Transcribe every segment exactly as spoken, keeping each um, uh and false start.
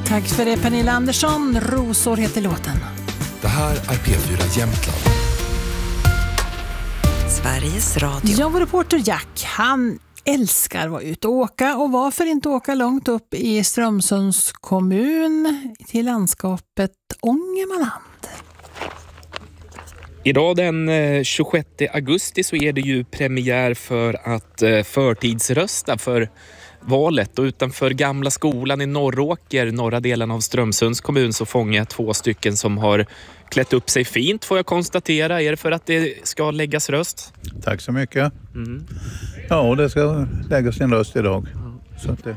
Tack för det, Pernilla Andersson. Rosor heter låten. Det här är P fyra Jämtland. Sveriges Radio. Jag var reporter Jack. Han älskar att vara ute och åka. Och varför inte åka långt upp i Strömsunds kommun till landskapet Ångermanland? Idag den tjugosjätte augusti så är det ju premiär för att förtidsrösta för valet. Och utanför gamla skolan i Norråker, norra delen av Strömsunds kommun, så fångar jag två stycken som har klätt upp sig fint, får jag konstatera. Är det för att det ska läggas röst? Tack så mycket. Mm. Ja, det ska läggas en röst idag. Så att det,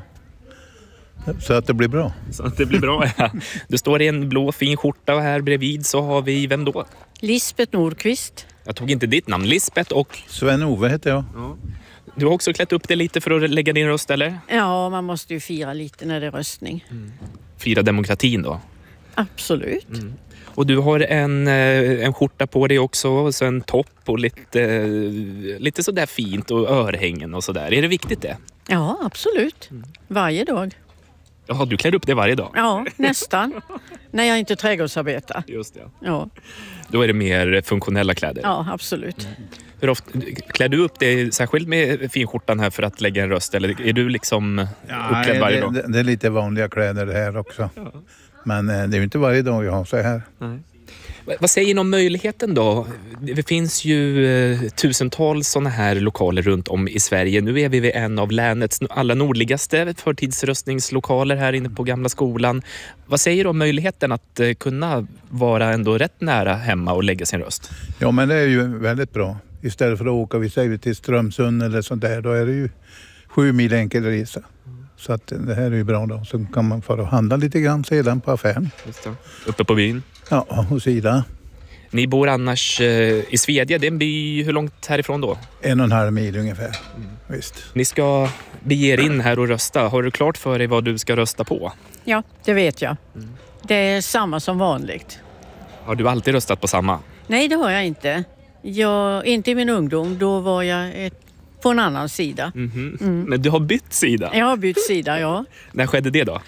så att det blir bra. Så att det blir bra, ja. Det står i en blå fin skjorta och här bredvid så har vi, vem då? Lisbeth Nordqvist. Jag tog inte ditt namn, Lisbeth och... Sven-Ove heter jag. Ja. Du har också klätt upp det lite för att lägga din röst, eller? Ja, man måste ju fira lite när det är röstning. Mm. Fira demokratin då? Absolut. Mm. Och du har en, en skjorta på dig också, och så en topp och lite, lite sådär fint och örhängen och sådär. Är det viktigt det? Ja, absolut. Mm. Varje dag. Jaha, du klär upp det varje dag? Ja, nästan. När jag inte trädgårdsarbetar. Just det. Ja. Då är det mer funktionella kläder? Ja, absolut. Mm. Hur ofta, klär du upp dig särskilt med finskjortan här för att lägga en röst? Eller är du liksom ja, uppklädd varje dag? Det, det är lite vanliga kläder här också. Ja. Men det är ju inte varje dag jag har så här. Nej. Vad säger ni om möjligheten då? Det finns ju eh, tusentals sådana här lokaler runt om i Sverige. Nu är vi vid en av länets allra nordligaste förtidsröstningslokaler här inne på gamla skolan. Vad säger du om möjligheten att eh, kunna vara ändå rätt nära hemma och lägga sin röst? Ja, men det är ju väldigt bra. Istället för att åka, vi säger till Strömsund eller sånt där, då är det ju sju mil enkel resa. Så att det här är ju bra då. Så kan man få handla lite grann sedan på affären. Just det. Uppe på byn? Ja, hos Ida. Ni bor annars eh, i Svedja. Det är en by, hur långt härifrån då? En och en halv mil ungefär. Mm. Visst. Ni ska bege er in här och rösta. Har du klart för dig vad du ska rösta på? Ja, det vet jag. Mm. Det är samma som vanligt. Har du alltid röstat på samma? Nej, det har jag inte. Jag, inte i min ungdom. Då var jag ett på en annan sida. Mm-hmm. Mm. Men du har bytt sida? Jag har bytt sida, ja. När skedde det då?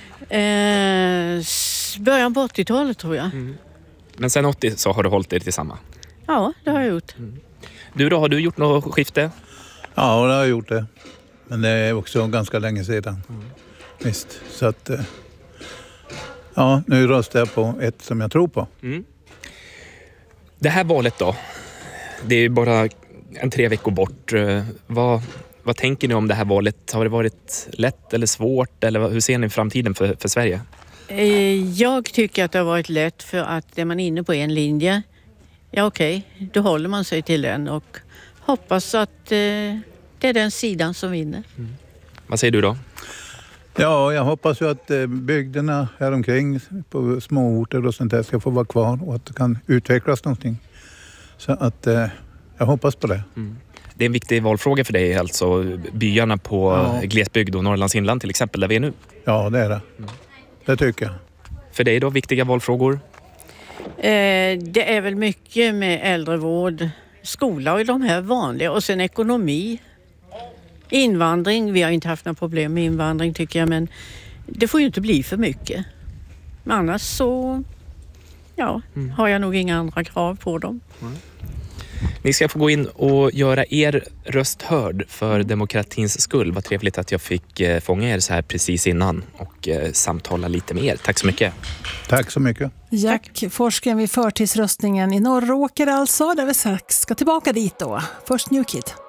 Eh, början på åttiotalet tror jag. Mm. Men sen åttio så har du hållit dig till samma? Ja, det har jag gjort. Mm. Du då, har du gjort något skifte? Ja, det har jag gjort det. Men det är också ganska länge sedan. Mm. Visst, så att... Ja, nu röstar jag på ett som jag tror på. Mm. Det här valet då, det är ju bara en tre veckor bort. Vad, vad tänker ni om det här valet? Har det varit lätt eller svårt? Eller hur ser ni framtiden för, för Sverige? Jag tycker att det har varit lätt, för att är man inne på en linje, ja okej, okay, då håller man sig till den och hoppas att eh, det är den sidan som vinner. Mm. Vad säger du då? Ja, jag hoppas ju att eh, bygderna här omkring på småorter och sånt där ska få vara kvar och att det kan utvecklas någonting. Så att eh, jag hoppas på det. Mm. Det är en viktig valfråga för dig, alltså byarna på ja. glesbygd och Norrlands inland till exempel, där vi är nu. Ja, det är det. Mm. Det tycker jag. För dig då, viktiga valfrågor? Eh, det är väl mycket med äldrevård, skola och de här vanliga, och sen ekonomi. Invandring, vi har inte haft några problem med invandring tycker jag, men det får ju inte bli för mycket. Men annars så ja, mm. har jag nog inga andra krav på dem. Mm. Ni ska få gå in och göra er röst hörd för demokratins skull. Vad trevligt att jag fick eh, fånga er så här precis innan och eh, samtala lite med er. Tack så mycket. Tack så mycket. Jack, forskaren vid förtidsröstningen i Norråker alltså, där vi strax ska tillbaka dit då. Först New Kid.